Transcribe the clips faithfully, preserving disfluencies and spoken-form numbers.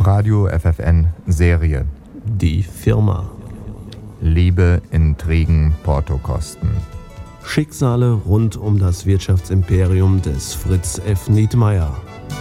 Radio F F N Serie. Die Firma. Liebe, Intrigen, Portokosten. Schicksale rund um das Wirtschaftsimperium des Fritz F. Nietmeyer.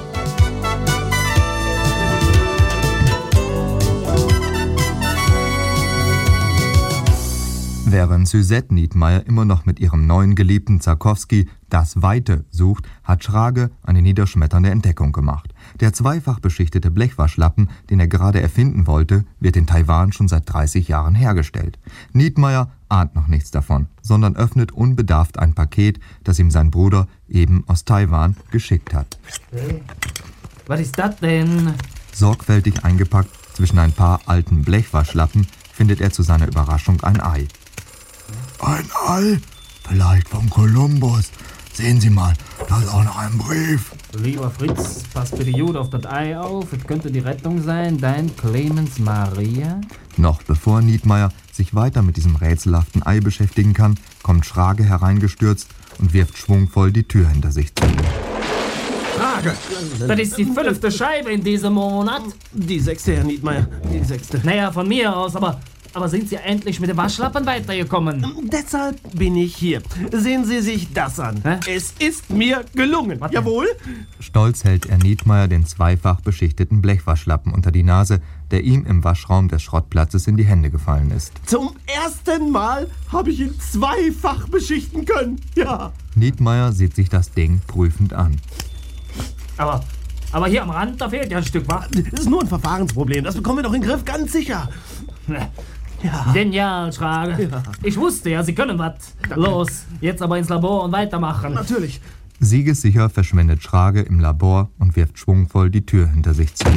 Während Suzette Nietmeyer immer noch mit ihrem neuen Geliebten Zarkowski das Weite sucht, hat Schrage eine niederschmetternde Entdeckung gemacht. Der zweifach beschichtete Blechwaschlappen, den er gerade erfinden wollte, wird in Taiwan schon seit dreißig Jahren hergestellt. Nietmeyer ahnt noch nichts davon, sondern öffnet unbedarft ein Paket, das ihm sein Bruder eben aus Taiwan geschickt hat. Hey, was ist das denn? Sorgfältig eingepackt zwischen ein paar alten Blechwaschlappen findet er zu seiner Überraschung ein Ei. Ein Ei? Vielleicht von Kolumbus. Sehen Sie mal, da ist auch noch ein Brief. Lieber Fritz, pass bitte gut auf das Ei auf. Es könnte die Rettung sein. Dein Clemens Maria. Noch bevor Nietmeyer sich weiter mit diesem rätselhaften Ei beschäftigen kann, kommt Schrage hereingestürzt und wirft schwungvoll die Tür hinter sich zu. Schrage! Das ist die fünfte Scheibe in diesem Monat. Die sechste, Herr Nietmeyer, die sechste. Naja, von mir aus, aber... Aber sind Sie endlich mit dem Waschlappen weitergekommen? Deshalb bin ich hier. Sehen Sie sich das an. Hä? Es ist mir gelungen. Was? Jawohl. Stolz hält er Nietmeyer den zweifach beschichteten Blechwaschlappen unter die Nase, der ihm im Waschraum des Schrottplatzes in die Hände gefallen ist. Zum ersten Mal habe ich ihn zweifach beschichten können. Ja. Nietmeyer sieht sich das Ding prüfend an. Aber... Aber hier am Rand, da fehlt ja ein Stück, wa? Das ist nur ein Verfahrensproblem. Das bekommen wir doch in den Griff, ganz sicher. Ja. Genial, Schrage. Ja. Ich wusste ja, Sie können was. Los, jetzt aber ins Labor und weitermachen. Natürlich. Siegessicher verschwindet Schrage im Labor und wirft schwungvoll die Tür hinter sich zu.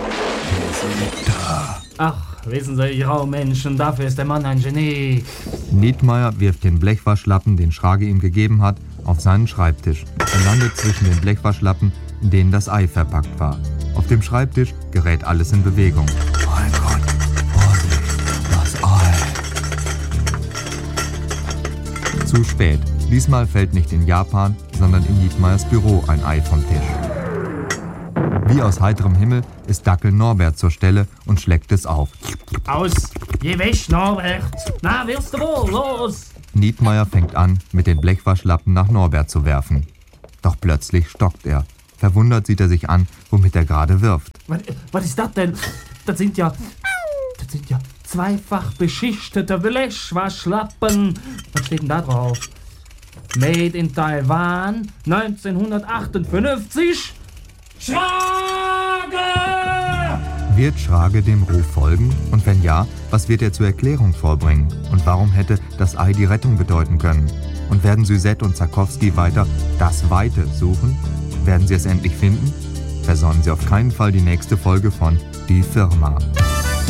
Ach, wissen Sie, ich Raumenschen, dafür ist der Mann ein Genie. Nietmeyer wirft den Blechwaschlappen, den Schrage ihm gegeben hat, auf seinen Schreibtisch. Er landet zwischen den Blechwaschlappen, in denen das Ei verpackt war. Auf dem Schreibtisch gerät alles in Bewegung. Mein Gott, Vorsicht, das Ei. Zu spät. Diesmal fällt nicht in Japan, sondern in Nietmeyers Büro ein Ei vom Tisch. Wie aus heiterem Himmel ist Dackel Norbert zur Stelle und schlägt es auf. Aus! Geh weg, Norbert! Na, wirst du wohl, los! Nietmeyer fängt an, mit den Blechwaschlappen nach Norbert zu werfen. Doch plötzlich stockt er. Verwundert sieht er sich an, womit er gerade wirft. Was, was ist das denn? Das sind ja... Das sind ja zweifach beschichtete Blechwaschlappen. Was steht denn da drauf? Made in Taiwan, neunzehnhundertachtundfünfzig. Schrage! Wird Schrage dem Ruf folgen? Und wenn ja, was wird er zur Erklärung vorbringen? Und warum hätte das Ei die Rettung bedeuten können? Und werden Suzette und Zarkowski weiter das Weite suchen? Werden sie es endlich finden? Versäumen Sie auf keinen Fall die nächste Folge von Die Firma.